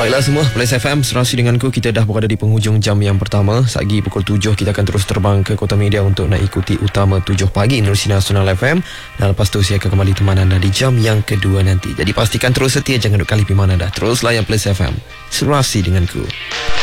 Baiklah semua, Plus FM serasi denganku. Kita dah berada di penghujung jam yang pertama. Sagi pukul 7 kita akan terus terbang ke Kota Media untuk nak ikuti Utama 7 pagi Nerusi Nasional FM. Dan lepas tu saya akan kembali teman anda di jam yang kedua nanti. Jadi pastikan terus setia, jangan duk kali pergi mana dah. Terus layan Plus FM serasi denganku.